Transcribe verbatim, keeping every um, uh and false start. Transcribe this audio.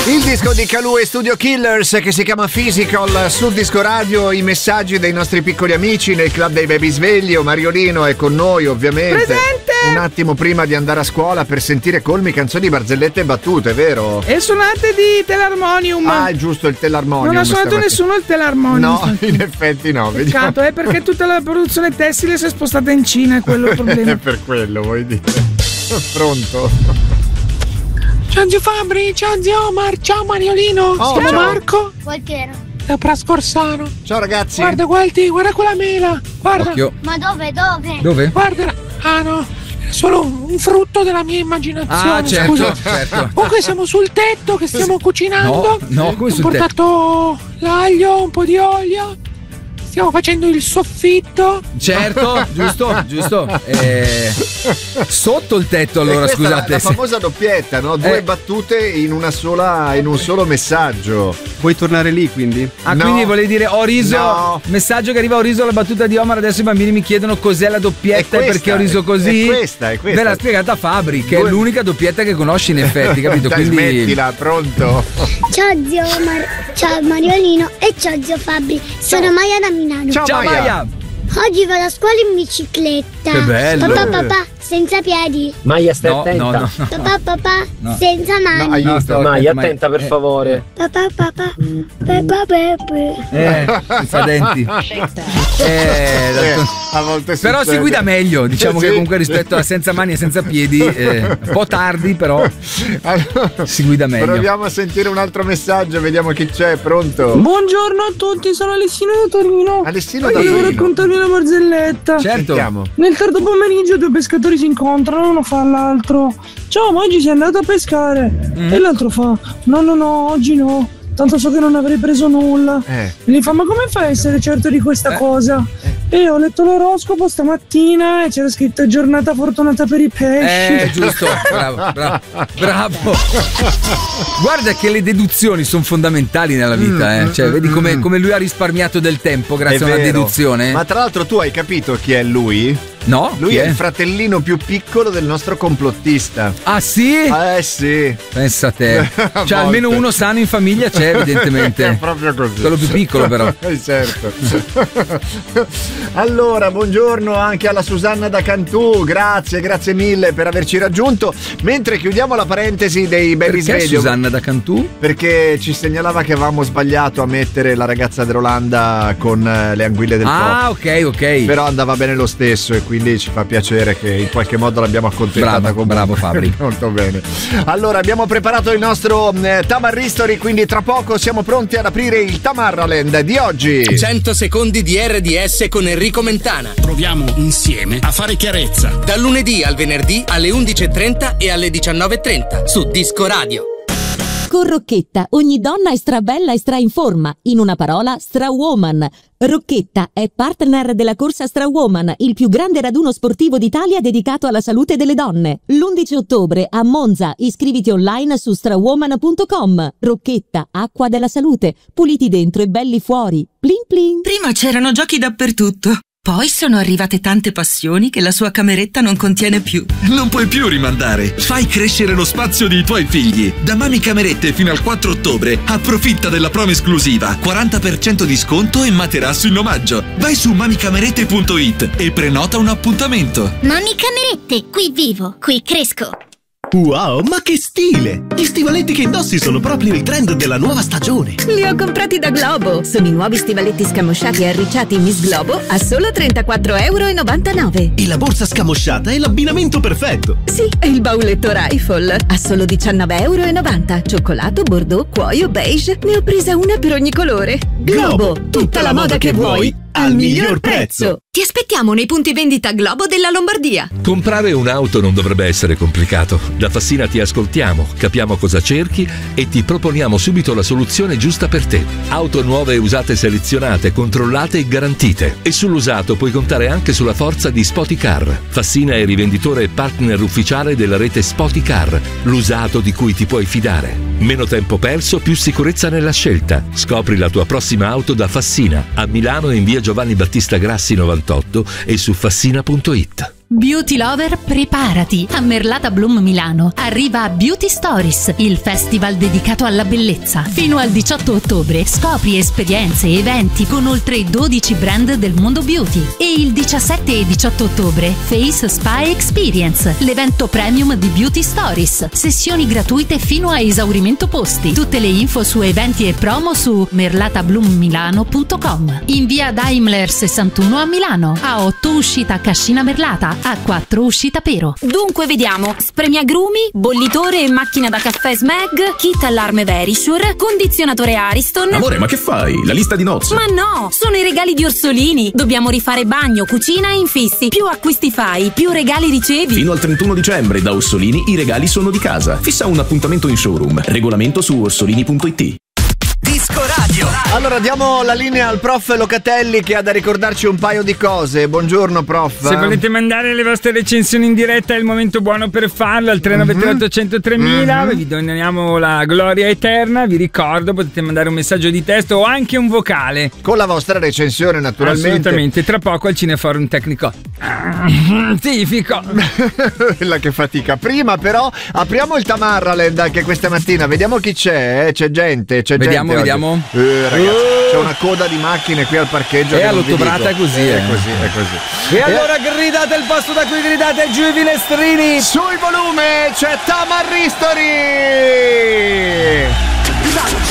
Il disco di Calù e Studio Killers che si chiama Physical, sul disco radio i messaggi dei nostri piccoli amici nel club dei baby sveglio. Mariolino è con noi ovviamente. Presente! Un attimo prima di andare a scuola per sentire colmi canzoni, barzellette e battute, vero? E suonate di Telarmonium. Ah, è giusto, il Telarmonium. Non ha suonato nessuno il Telarmonium. No, in effetti no. Peccato, è perché tutta la produzione tessile si è spostata in Cina, è quello il problema. È per quello, vuoi dire. Pronto? Ciao zio Fabri, ciao zio Omar, ciao Mariolino, oh, sono ciao. Marco Qualchera. da Prascorsano. Ciao ragazzi. Guarda, guardi, guarda quella mela. Guarda. Occhio. Ma dove, dove? Dove? Guarda. Ah no, è solo un frutto della mia immaginazione. Ah, certo, scusa. certo. Comunque siamo sul tetto che stiamo cucinando. No, no, come Ho sul tetto? portato l'aglio, un po' di olio. Stiamo facendo il soffitto. Certo, giusto, giusto. Eh, sotto il tetto, allora, E questa scusate. La, la famosa doppietta, no? Due Eh. battute in una sola, in un solo messaggio. Vuoi tornare lì quindi? Ah, No. quindi volevi dire ho riso. No. Messaggio che arriva, ho riso la battuta di Omar. Adesso i bambini mi chiedono cos'è la doppietta È e perché ho questa, riso così. è questa, è questa. Ve l'ha spiegata Fabri, che Due- è l'unica doppietta che conosci in effetti, capito? Dai, Quindi smettila, pronto? Ciao zio Mar- ciao Mariolino e ciao zio Fabri. Sono Maia da Milano. Ciao, Ciao Maia. Maia. Oggi vado a scuola in bicicletta. Che bello. Papà, papà, senza piedi. Maia, stai No, attenta. no, no. Papà, papà, No. senza mani. No, aiuto. No, sto- Maia, Maia. attenta per Eh, favore. Papà, papà, papà, pepe. Eh, mi fa denti. Eh, Eh, d'altro- a volte Però si succede. guida meglio, diciamo Sì. che comunque rispetto a senza mani e senza piedi, eh, un po' tardi, però Allora, si guida meglio. proviamo a sentire un altro messaggio, vediamo chi c'è, pronto? Buongiorno a tutti, sono Alessino da Torino. Alessino da Volevo Torino. raccontarvi una barzelletta. Certo. Sentiamo. Nel tardo pomeriggio due pescatori si incontrano, uno fa all'altro: ciao, ma oggi sei andato a pescare? Mm. E l'altro fa: no, no, no, oggi no, tanto so che non avrei preso nulla. Eh. E gli fa: ma come fai a essere certo di questa Eh. cosa? E ho letto l'oroscopo stamattina e c'era scritto giornata fortunata per i pesci. Eh, giusto, bravo, bravo, bravo. Guarda che le deduzioni sono fondamentali nella vita, eh. Cioè, vedi come, come lui ha risparmiato del tempo grazie È a una vero. deduzione? Ma tra l'altro tu hai capito chi è lui? No? Lui Chi è il fratellino più piccolo del nostro complottista. Ah sì? Eh sì. Pensa a te. A Cioè, almeno volte. uno sano in famiglia c'è, È evidentemente. proprio così. Quello più piccolo, però. Eh, certo. Allora, buongiorno anche alla Susanna da Cantù. Grazie, grazie mille per averci raggiunto. Mentre chiudiamo la parentesi dei baby Perché sveglio. Susanna da Cantù? Perché ci segnalava che avevamo sbagliato a mettere la ragazza dell'Olanda con eh, le anguille del Ah, ok, ok. Po'. Però andava bene lo stesso e quindi ci fa piacere che in qualche modo l'abbiamo accontentata. Bravo, comunque. bravo Fabri. Molto bene. Allora, abbiamo preparato il nostro eh, Tamar History, quindi tra poco siamo pronti ad aprire il Tamarraland di oggi. cento secondi di R D S con Enrico Mentana. Proviamo insieme a fare chiarezza. Dal lunedì al venerdì alle undici e trenta e alle diciannove e trenta su Disco Radio. Con Rocchetta ogni donna è strabella e stra in forma, in una parola Strawoman. Rocchetta è partner della corsa Strawoman, il più grande raduno sportivo d'Italia dedicato alla salute delle donne. L'undici ottobre a Monza, iscriviti online su strawoman punto com. Rocchetta, acqua della salute, puliti dentro e belli fuori. Plin plin. Prima c'erano giochi dappertutto. Poi sono arrivate tante passioni che la sua cameretta non contiene più. Non puoi più rimandare. Fai crescere lo spazio dei tuoi figli. Da Mami Camerette fino al quattro ottobre approfitta della promo esclusiva. quaranta per cento di sconto e materasso in omaggio. Vai su mami camerette punto it e prenota un appuntamento. Mami Camerette, qui vivo, qui cresco. Wow, ma che stile! Gli stivaletti che indossi sono proprio il trend della nuova stagione. Li ho comprati da Globo. Sono i nuovi stivaletti scamosciati e arricciati Miss Globo a solo trentaquattro virgola novantanove euro. E la borsa scamosciata è l'abbinamento perfetto. Sì, e il bauletto Rifle a solo diciannove virgola novanta euro. Cioccolato, bordeaux, cuoio, beige. Ne ho presa una per ogni colore. Globo, tutta la moda che vuoi al miglior prezzo. Ti aspettiamo nei punti vendita Globo della Lombardia. Comprare un'auto non dovrebbe essere complicato. Da Fassina ti ascoltiamo, capiamo cosa cerchi e ti proponiamo subito la soluzione giusta per te. Auto nuove e usate selezionate, controllate e garantite. E sull'usato puoi contare anche sulla forza di Spoticar. Fassina è rivenditore e partner ufficiale della rete Spoticar, l'usato di cui ti puoi fidare. Meno tempo perso, più sicurezza nella scelta. Scopri la tua prossima auto da Fassina, a Milano in via Giovanni Battista Grassi novantotto e su fassina punto it. Beauty lover, preparati! A Merlata Bloom Milano arriva Beauty Stories, il festival dedicato alla bellezza. Fino al diciotto ottobre scopri esperienze e eventi con oltre dodici brand del mondo beauty. E il diciassette e diciotto ottobre Face Spa Experience, l'evento premium di Beauty Stories. Sessioni gratuite fino a esaurimento posti. Tutte le info su eventi e promo su merlata bloom milano punto com. In via Daimler sessantuno a Milano. A otto uscita Cascina Merlata. A quattro uscita Pero. Dunque vediamo: spremiagrumi, bollitore e macchina da caffè Smeg, kit allarme Verisure, condizionatore Ariston. Amore, ma che fai? La lista di nozze? Ma no, sono i regali di Orsolini. Dobbiamo rifare bagno, cucina e infissi. Più acquisti fai, più regali ricevi. Fino al trentuno dicembre da Orsolini i regali sono di casa. Fissa un appuntamento in showroom. Regolamento su orsolini punto it. Disco Radio. Allora diamo la linea al prof Locatelli che ha da ricordarci un paio di cose. Buongiorno prof. Se volete mandare le vostre recensioni in diretta è il momento buono per farlo al tre nove tre otto zero zero tremila. Mm-hmm. Vi doniamo la gloria eterna. Vi ricordo, potete mandare un messaggio di testo o anche un vocale con la vostra recensione, naturalmente. Assolutamente. Tra poco al Cineforum Tecnico Tifico. Quella che fatica. Prima però apriamo il Tamarraland anche questa mattina. Vediamo chi c'è, eh? C'è gente, c'è vediamo, gente. Vediamo, eh, ragazzi, uh. c'è una coda di macchine qui al parcheggio. E all'ottobrata è così, è eh. così, è così. E, e allora gridate il posto da cui gridate giù i finestrini. Sul volume c'è Tamarristori.